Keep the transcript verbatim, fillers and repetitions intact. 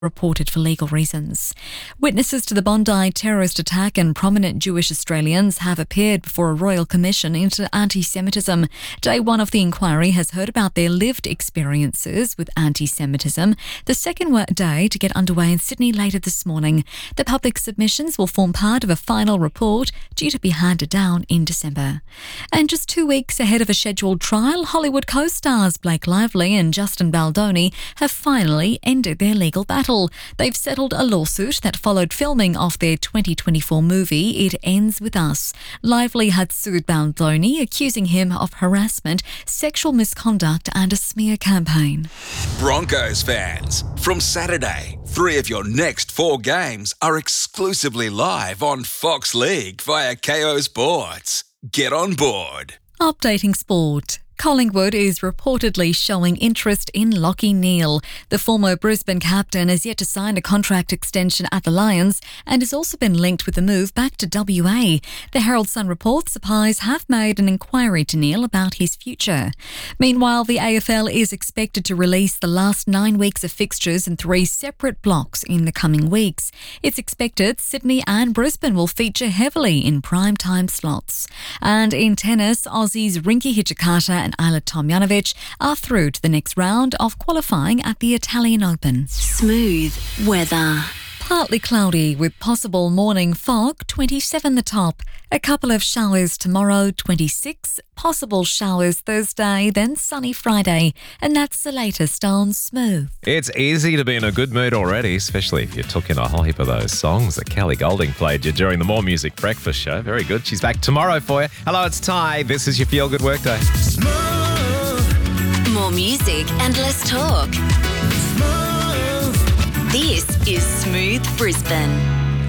reported for legal reasons. Witnesses to the Bondi terrorist attack and prominent Jewish Australians have appeared before a royal commission into anti-Semitism. Day one of the inquiry has heard about their lived experiences with anti-Semitism. The second work day to get underway in Sydney later this morning. The public submissions will form part of a final report due to be handed down in December. And just two weeks ahead of a scheduled trial, Hollywood co-stars Blake Lively and Justin Baldoni have finally ended their legal battle. They've settled a lawsuit that followed filming of their twenty twenty-four movie It Ends With Us. Lively had sued Baldoni, accusing him of harassment, sexual misconduct and a smear campaign. Broncos fans, from Saturday, three of your next four games are exclusively live on Fox League via K O Sports. Get on board. Updating sport. Collingwood is reportedly showing interest in Lachie Neale. The former Brisbane captain has yet to sign a contract extension at the Lions and has also been linked with a move back to W A. The Herald Sun reports the Pies have made an inquiry to Neale about his future. Meanwhile, the A F L is expected to release the last nine weeks of fixtures in three separate blocks in the coming weeks. It's expected Sydney and Brisbane will feature heavily in prime time slots. And in tennis, Aussies Rinky Hijikata and Ajla Tomljanovic are through to the next round of qualifying at the Italian Open. Smooth weather. Partly cloudy with possible morning fog, twenty-seven the top. A couple of showers tomorrow, twenty-six. Possible showers Thursday, then sunny Friday. And that's the latest on Smooth. It's easy to be in a good mood already, especially if you took in a whole heap of those songs that Kelly Golding played you during the More Music Breakfast show. Very good. She's back tomorrow for you. Hello, it's Ty. This is your Feel Good Workday. Smooth. More music and less talk. Smooth. This is Smooth Brisbane.